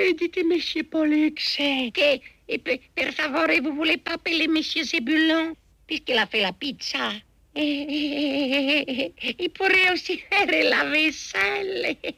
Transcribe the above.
dite Monsieur Pollux. Che, per favore, vous voulez pas appeler Monsieur Zebulon, puisqu'il a fait la pizza. Il pourrait aussi faire la vaisselle.